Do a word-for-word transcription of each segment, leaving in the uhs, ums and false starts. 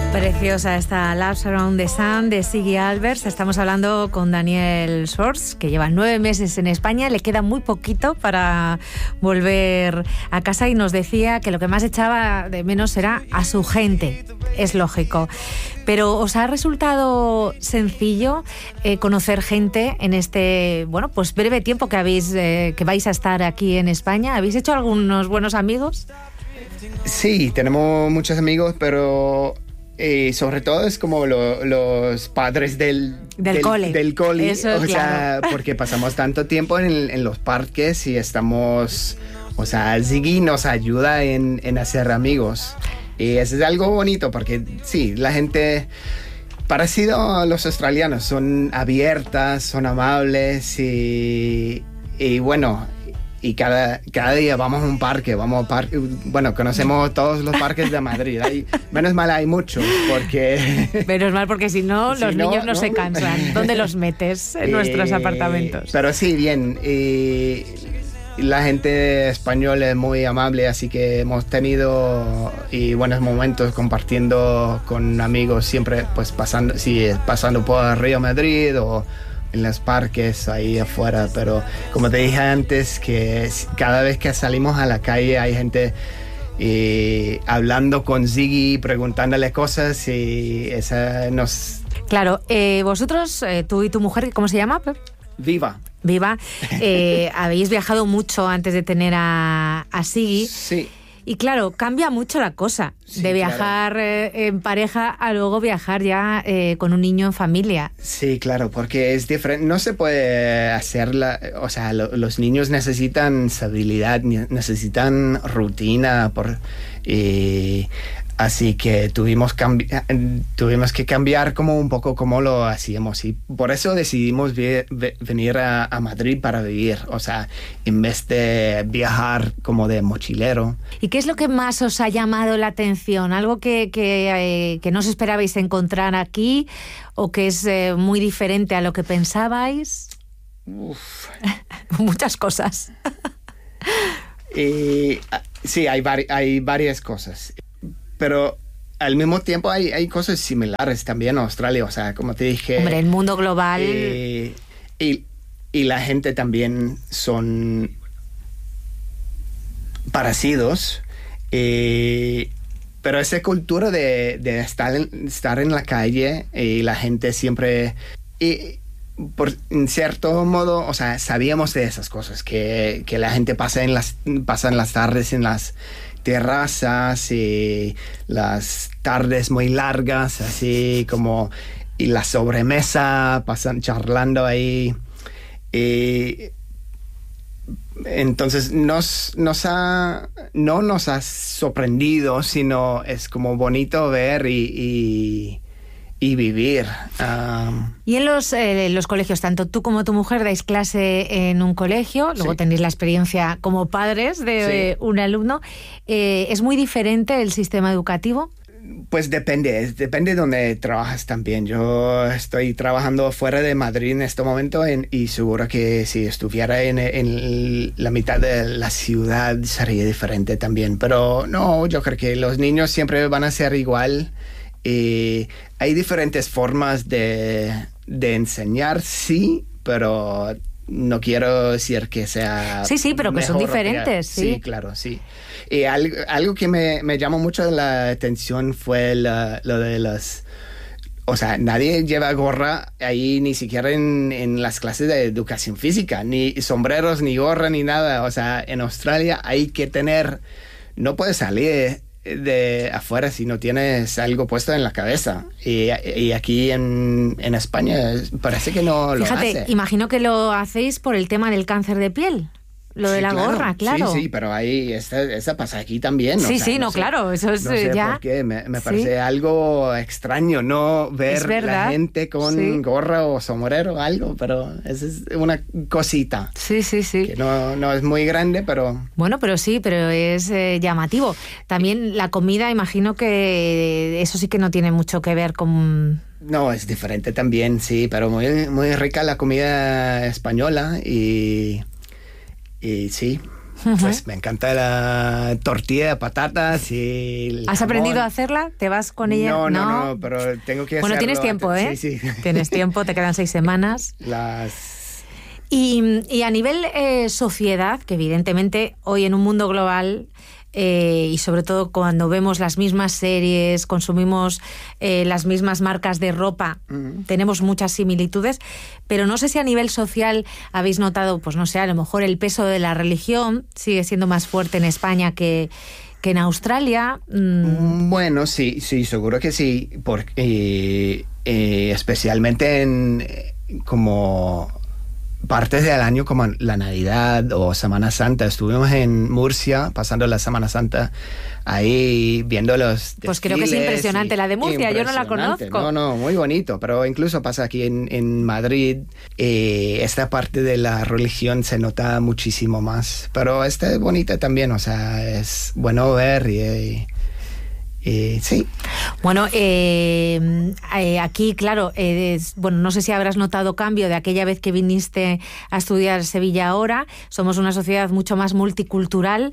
Preciosa esta Loves Around the Sun de Ziggy Albers. Estamos hablando con Daniel Swords, que lleva nueve meses en España. Le queda muy poquito para volver a casa y nos decía que lo que más echaba de menos era a su gente. Es lógico. Pero ¿os ha resultado sencillo eh, conocer gente en este, bueno, pues breve tiempo que habéis eh, que vais a estar aquí en España? ¿Habéis hecho algunos buenos amigos? Sí, tenemos muchos amigos, pero eh, sobre todo es como lo, los padres del, del, del cole. Del cole. Eso, o claro. sea, porque pasamos tanto tiempo en, en los parques y estamos, o sea, Ziggy nos ayuda en, en hacer amigos. Y eso es algo bonito porque sí, la gente, parecido a los australianos, son abiertas, son amables y, y bueno, y cada, cada día vamos a un parque, vamos a parque, bueno, conocemos todos los parques de Madrid. Hay, menos mal hay muchos, porque... Menos mal, porque si no, si los no, niños no, no se cansan. ¿Dónde los metes en eh, nuestros apartamentos? Pero sí, bien. Y la gente española es muy amable, así que hemos tenido y buenos momentos compartiendo con amigos, siempre pues pasando, sí, pasando por Río Madrid o en los parques ahí afuera. Pero como te dije antes, que cada vez que salimos a la calle hay gente eh, hablando con Ziggy, preguntándole cosas y esa nos... Claro, eh, vosotros, eh, tú y tu mujer, ¿cómo se llama, Pep? Viva. Viva. Eh, habéis viajado mucho antes de tener a, a Ziggy. Sí. Y claro, cambia mucho la cosa sí, de viajar claro. eh, en pareja a luego viajar ya eh, con un niño en familia. Sí, claro, porque es diferente. No se puede hacerla, o sea, lo, los niños necesitan estabilidad, necesitan rutina, por, eh, así que tuvimos, cambi- tuvimos que cambiar como un poco cómo lo hacíamos y por eso decidimos vi- vi- venir a, a Madrid para vivir, o sea, en vez de viajar como de mochilero. ¿Y qué es lo que más os ha llamado la atención? ¿Algo que, que, eh, que no os esperabais encontrar aquí o que es eh, muy diferente a lo que pensabais? Uf. Muchas cosas. Y, sí, hay, vari- hay varias cosas. Pero al mismo tiempo hay, hay cosas similares también en Australia. O sea, como te dije... Hombre, el mundo global... Eh, y, y la gente también son parecidos. Eh, pero esa cultura de, de estar, en, estar en la calle y la gente siempre... Y, por en cierto modo, o sea, sabíamos de esas cosas. Que, que la gente pasa en las, pasa en las tardes en las... terrazas y las tardes muy largas, así como, y la sobremesa, pasan charlando ahí. Y entonces nos, nos ha, no nos ha sorprendido, sino es como bonito ver y, y, y vivir. Um, y en los, eh, los colegios, tanto tú como tu mujer dais clase en un colegio, luego sí. tenéis la experiencia como padres de sí. un alumno. Eh, ¿Es muy diferente el sistema educativo? Pues depende, es, depende de donde trabajas también. Yo estoy trabajando fuera de Madrid en este momento en, y seguro que si estuviera en, en la mitad de la ciudad sería diferente también. Pero no, yo creo que los niños siempre van a ser igual. Y hay diferentes formas de, de enseñar, sí, pero no quiero decir que sea... Sí, sí, pero que son diferentes, sí. Sí, claro, sí. Y algo, algo que me, me llamó mucho la atención fue la, lo de las... O sea, nadie lleva gorra ahí, ni siquiera en, en las clases de educación física, ni sombreros, ni gorra, ni nada. O sea, en Australia hay que tener... No puedes salir de afuera si no tienes algo puesto en la cabeza. Y, y aquí en, en España parece que no lo hace. Fíjate, imagino que lo hacéis por el tema del cáncer de piel. Lo de sí, la claro. gorra, claro. Sí, sí, pero ahí esa, esa pasa aquí también. Sí, o sea, sí, no, no sé, claro, eso es no sé ya... por qué, me, me parece sí. algo extraño no ver la gente con sí. gorra o sombrero o algo, pero esa es una cosita. Sí, sí, sí. Que no, no es muy grande, pero... Bueno, pero sí, pero es eh, llamativo. También la comida, imagino que eso sí que no tiene mucho que ver con... No, es diferente también, sí, pero muy, muy rica la comida española y... Y sí, pues me encanta la tortilla de patatas y el ¿Has jamón. aprendido a hacerla? ¿Te vas con ella? No, no, no, no, pero tengo que hacerlo. Bueno, tienes tiempo, antes. ¿eh? Sí, sí. Tienes tiempo, te quedan seis semanas. Las... Y, y a nivel eh, sociedad, que evidentemente hoy en un mundo global... Eh, y sobre todo cuando vemos las mismas series, consumimos eh, las mismas marcas de ropa, uh-huh. tenemos muchas similitudes, pero no sé si a nivel social habéis notado, pues no sé, a lo mejor el peso de la religión sigue siendo más fuerte en España que, que en Australia. Mm. Bueno, sí, sí, seguro que sí, porque eh, eh, especialmente en eh, como... partes del año como la Navidad o Semana Santa. Estuvimos en Murcia pasando la Semana Santa ahí viendo los Pues creo que es impresionante la de Murcia, yo no la conozco. No, no, muy bonito, pero incluso pasa aquí en, en Madrid, eh, esta parte de la religión se nota muchísimo más, pero esta es bonita también, o sea, es bueno ver y... y Eh, sí. Bueno, eh, eh, aquí, claro, eh, es, bueno, no sé si habrás notado cambio de aquella vez que viniste a estudiar Sevilla ahora. Somos una sociedad mucho más multicultural.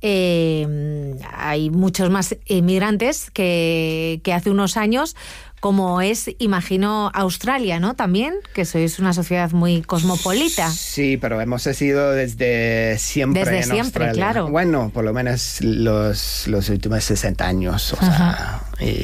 Eh, hay muchos más inmigrantes que, que hace unos años, como es, imagino, Australia, ¿no? También, que sois una sociedad muy cosmopolita. Sí, pero hemos sido desde siempre Desde en siempre, Australia. claro. Bueno, por lo menos los, los últimos sesenta años, o sea,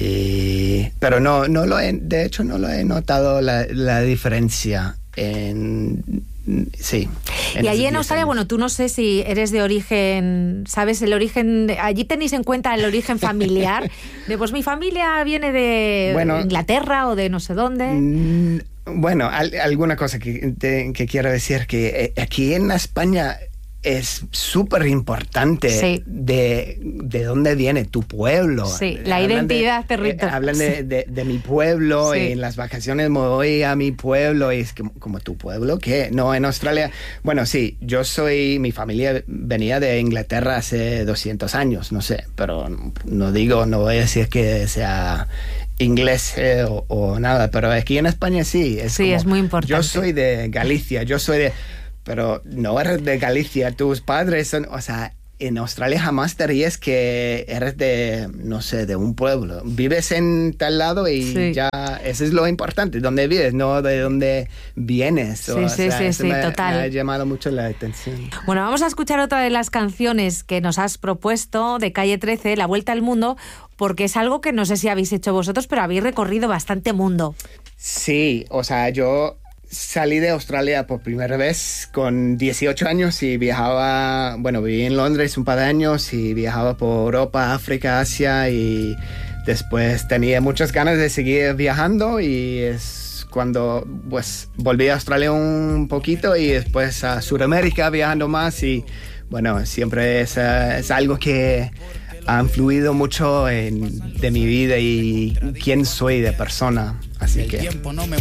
y, pero no, no lo he, de hecho no lo he notado la, la diferencia en... Sí. Y allí en Australia, bueno, tú no sé si eres de origen, ¿sabes el origen? De, allí tenéis en cuenta el origen familiar. De pues mi familia viene de bueno, Inglaterra o de no sé dónde. Bueno, al, alguna cosa que, te, que quiero decir, que eh, aquí en España es súper importante sí. de, de dónde viene tu pueblo. Sí, la hablan identidad de, territorial. Eh, hablan de, de, de mi pueblo, sí. y en las vacaciones me voy a mi pueblo, y es como, como tu pueblo, ¿qué? No, en Australia, bueno, sí, yo soy, mi familia venía de Inglaterra hace doscientos años, no sé, pero no digo, no voy a decir que sea... inglés eh, o, o nada, pero aquí en España sí. Es sí, como, es muy importante. Yo soy de Galicia, yo soy de... Pero no eres de Galicia, tus padres son... O sea, en Australia jamás te ríes que eres de, no sé, de un pueblo. Vives en tal lado y sí. ya... Eso es lo importante, dónde vives, no de dónde vienes. Sí, o, sí, o sea, sí, sí, me, total. Me ha llamado mucho la atención. Bueno, vamos a escuchar otra de las canciones que nos has propuesto de Calle trece, La Vuelta al Mundo, porque es algo que no sé si habéis hecho vosotros, pero habéis recorrido bastante mundo. Sí, o sea, yo... salí de Australia por primera vez con dieciocho años y viajaba, bueno, viví en Londres un par de años y viajaba por Europa, África, Asia, y después tenía muchas ganas de seguir viajando, y es cuando pues volví a Australia un poquito y después a Sudamérica viajando más, y bueno, siempre es, es algo que ha influido mucho en, de mi vida y quién soy de persona, así que...